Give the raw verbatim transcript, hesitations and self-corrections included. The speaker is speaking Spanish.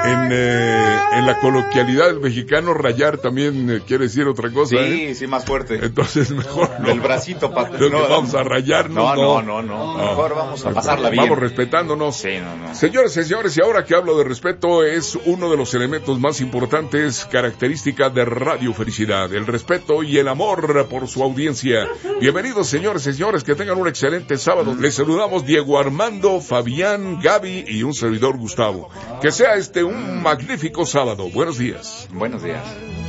En, eh, en la coloquialidad del mexicano, rayar también eh, quiere decir otra cosa. Sí, ¿eh? sí, más fuerte. Entonces mejor no. El bracito para... No, no, vamos a rayarnos. No, no, no, no. no. Mejor vamos a pasarla bien. Vamos respetándonos. Sí, no, no. Señores y señores, y ahora que hablo de respeto, es uno de los elementos más importantes, característica de Radio Felicidad. El respeto y el amor por su audiencia. Bienvenidos, señores y señores, que tengan un excelente sábado. Les saludamos Diego Armando, Fabián, Gaby y un servidor Gustavo. Que sea este un magnífico sábado. Buenos días. Buenos días.